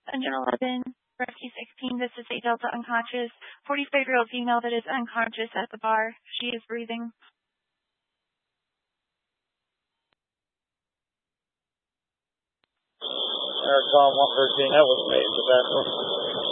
Engine 11, Rescue 16, this is a Delta unconscious, 45-year-old female that is unconscious at the bar. She is breathing. Air Call 113, that was made to that one.